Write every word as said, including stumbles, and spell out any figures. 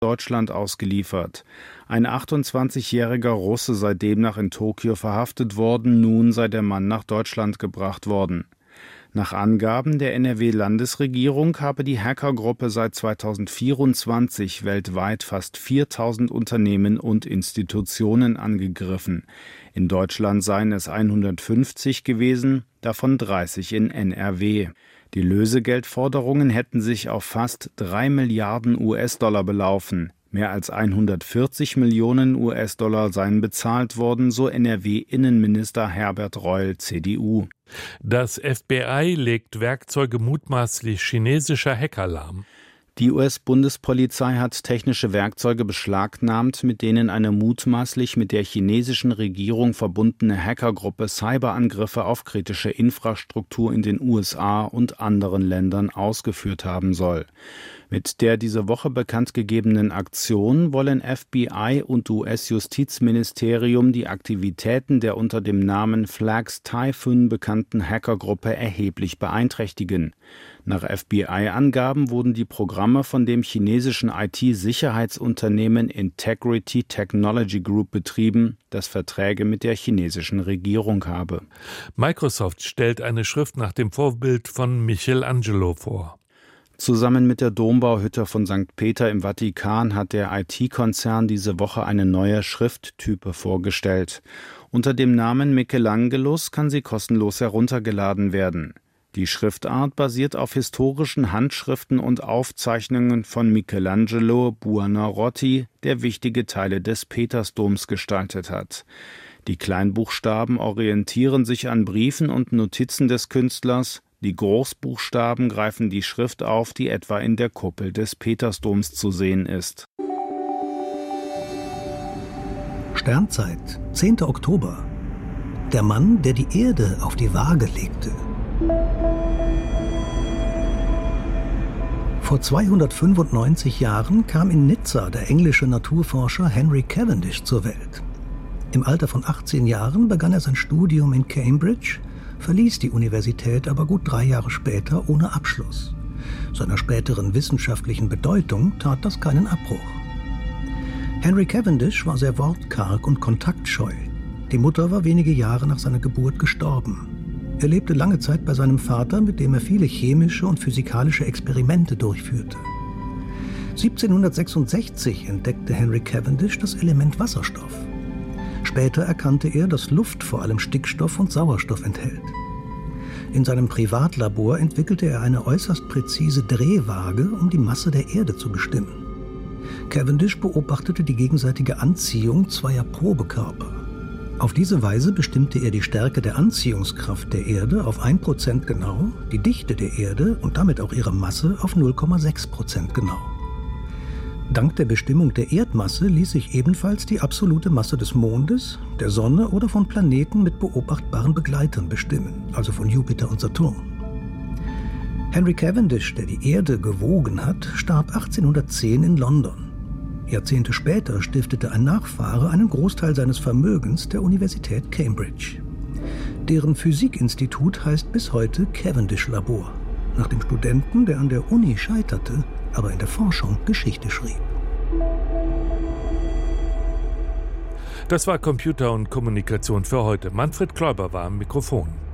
Deutschland ausgeliefert. Ein achtundzwanzigjähriger Russe sei demnach in Tokio verhaftet worden, nun sei der Mann nach Deutschland gebracht worden. Nach Angaben der N R W-Landesregierung habe die Hackergruppe seit zweitausendvierundzwanzig weltweit fast viertausend Unternehmen und Institutionen angegriffen. In Deutschland seien es hundertfünfzig gewesen, davon dreißig in N R W. Die Lösegeldforderungen hätten sich auf fast drei Milliarden U S-Dollar belaufen. Mehr als hundertvierzig Millionen U S-Dollar seien bezahlt worden, so N R W-Innenminister Herbert Reul, C D U. Das F B I legt Werkzeuge mutmaßlich chinesischer Hacker lahm. Die U S-Bundespolizei hat technische Werkzeuge beschlagnahmt, mit denen eine mutmaßlich mit der chinesischen Regierung verbundene Hackergruppe Cyberangriffe auf kritische Infrastruktur in den U S A und anderen Ländern ausgeführt haben soll. Mit der diese Woche bekannt gegebenen Aktion wollen F B I und U S-Justizministerium die Aktivitäten der unter dem Namen Flags Typhoon bekannten Hackergruppe erheblich beeinträchtigen. Nach F B I-Angaben wurden die Programme von dem chinesischen I T-Sicherheitsunternehmen Integrity Technology Group betrieben, das Verträge mit der chinesischen Regierung habe. Microsoft stellt eine Schrift nach dem Vorbild von Michelangelo vor. Zusammen mit der Dombauhütte von Sankt Peter im Vatikan hat der I T-Konzern diese Woche eine neue Schrifttype vorgestellt. Unter dem Namen Michelangelos kann sie kostenlos heruntergeladen werden. Die Schriftart basiert auf historischen Handschriften und Aufzeichnungen von Michelangelo Buonarroti, der wichtige Teile des Petersdoms gestaltet hat. Die Kleinbuchstaben orientieren sich an Briefen und Notizen des Künstlers. Die Großbuchstaben greifen die Schrift auf, die etwa in der Kuppel des Petersdoms zu sehen ist. Sternzeit, zehnter Oktober. Der Mann, der die Erde auf die Waage legte. Vor zweihundertfünfundneunzig Jahren kam in Nizza der englische Naturforscher Henry Cavendish zur Welt. Im Alter von achtzehn Jahren begann er sein Studium in Cambridge, verließ die Universität aber gut drei Jahre später ohne Abschluss. Seiner späteren wissenschaftlichen Bedeutung tat das keinen Abbruch. Henry Cavendish war sehr wortkarg und kontaktscheu. Die Mutter war wenige Jahre nach seiner Geburt gestorben. Er lebte lange Zeit bei seinem Vater, mit dem er viele chemische und physikalische Experimente durchführte. siebzehnhundertsechsundsechzig entdeckte Henry Cavendish das Element Wasserstoff. Später erkannte er, dass Luft vor allem Stickstoff und Sauerstoff enthält. In seinem Privatlabor entwickelte er eine äußerst präzise Drehwaage, um die Masse der Erde zu bestimmen. Cavendish beobachtete die gegenseitige Anziehung zweier Probekörper. Auf diese Weise bestimmte er die Stärke der Anziehungskraft der Erde auf ein Prozent genau, die Dichte der Erde und damit auch ihre Masse auf null Komma sechs Prozent genau. Dank der Bestimmung der Erdmasse ließ sich ebenfalls die absolute Masse des Mondes, der Sonne oder von Planeten mit beobachtbaren Begleitern bestimmen, also von Jupiter und Saturn. Henry Cavendish, der die Erde gewogen hat, starb achtzehnhundertzehn in London. Jahrzehnte später stiftete ein Nachfahre einen Großteil seines Vermögens der Universität Cambridge. Deren Physikinstitut heißt bis heute Cavendish-Labor, nach dem Studenten, der an der Uni scheiterte, aber in der Forschung Geschichte schrieb. Das war Computer und Kommunikation für heute. Manfred Kläuber war am Mikrofon.